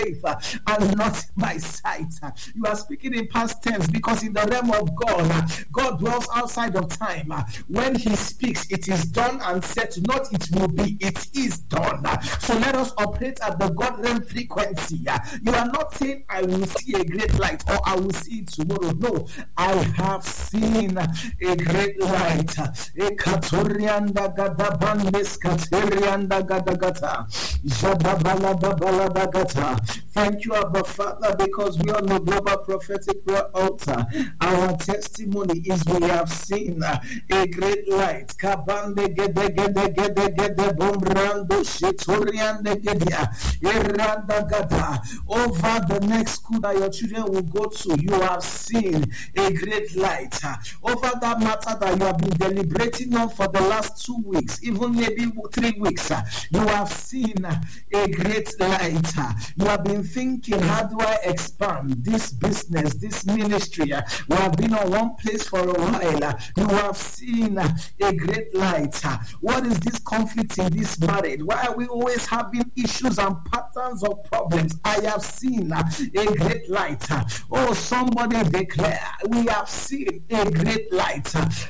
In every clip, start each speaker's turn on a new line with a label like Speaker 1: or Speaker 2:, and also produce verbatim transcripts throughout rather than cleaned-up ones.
Speaker 1: faith uh, and not by sight. Uh, you are speaking in past tense because in the realm of God, uh, God dwells outside of time. Uh, when he speaks, it is done and set, not it will be, it is done. Uh, so let us operate at the God realm frequency. Uh, you are not saying, I will see a great light or I will see it tomorrow. No, I have seen a great light. Ekatorianda gadabandes katerianda gadagata. Jadabalada baladagata. Thank you, Abba Father, because we are on the Global Prophetic Prayer Altar. Our testimony is we have seen a great light. Kabande gede gede gede gede bombrando shetoriande gede iranda gada. Over the next school that your children will go to, you have seen a great light. Over that matter that you have been deliberating on for the last two weeks, even maybe three weeks, you have seen a great light. You have been thinking, how do I expand this business, this ministry? We have been on one place for a while. You have seen a great light. What is this conflict in this marriage? Why are we always having issues and patterns of problems? I have seen a great light. Oh, somebody declare, we have seen a great light.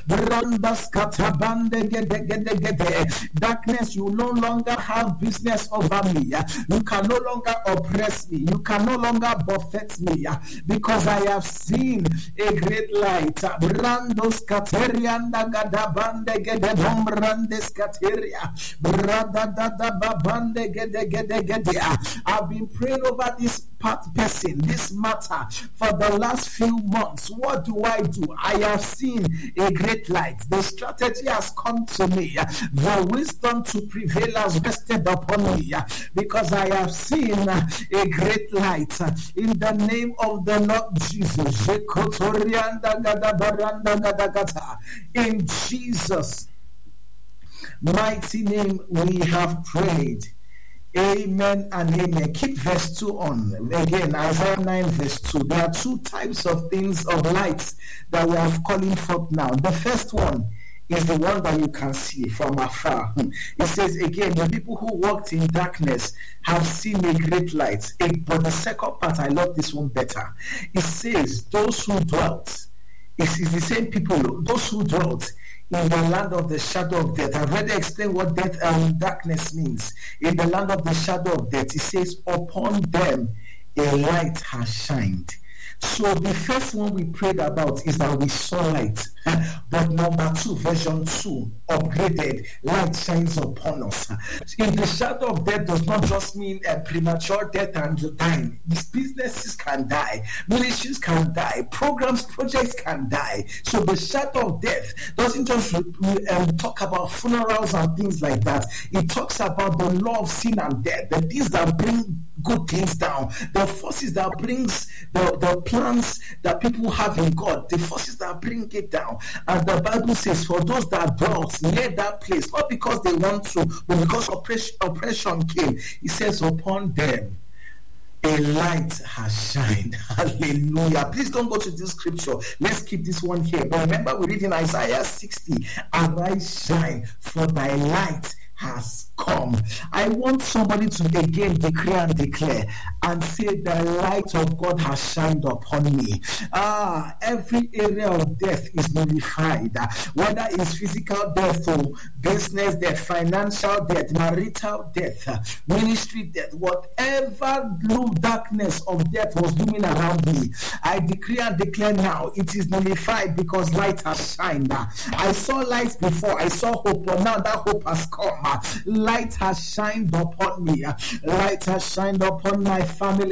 Speaker 1: Darkness, you no longer have business over me. You can no longer oppress me. You can no longer buffet me because I have seen a great light. Brandos katerianda gadabande gede bombrandes kateria. Brada dada babande gede gede gede. I've been praying over this person, this matter for the last few months. What do I do? I have seen a great light. The strategy has come to me. The wisdom to prevail has rested upon me because I have seen a great light. In the name of the Lord Jesus. In Jesus' mighty name we have prayed. Amen and amen. Keep verse two on. Again, Isaiah nine verse two. There are two types of things, of lights, that we are calling forth now. The first one is the one that you can see from afar. It says again, the people who walked in darkness have seen a great light. But the second part, I love this one better. It says, those who dwelt, it is the same people, those who dwelt in the land of the shadow of death. I've already explained what death and darkness means. In the land of the shadow of death, it says, upon them a light has shined. So the first one we prayed about is that we saw light. But number two, version two, upgraded, light shines upon us. In the shadow of death does not just mean a premature death and dying. These businesses can die, ministries can die, programs, projects can die. So the shadow of death doesn't just um, talk about funerals and things like that. It talks about the law of sin and death, the things that bring good things down, the forces that brings the, the plans that people have in God, the forces that bring it down. And the Bible says, for those that dwelt near that place, not because they want to, but because oppression, oppression came, it says, upon them a light has shined. Hallelujah. Please don't go to this scripture. Let's keep this one here. But remember, we read in Isaiah sixty, arise, shine, for thy light has come. I want somebody to again declare and declare and say, the light of God has shined upon me. Ah, every area of death is nullified, whether it's physical death or business death, financial death, marital death, ministry death, whatever blue darkness of death was looming around me, I decree and declare now, it is nullified because light has shined. I saw light before, I saw hope, but now that hope has come. Light has shined upon me. Light has shined upon my family.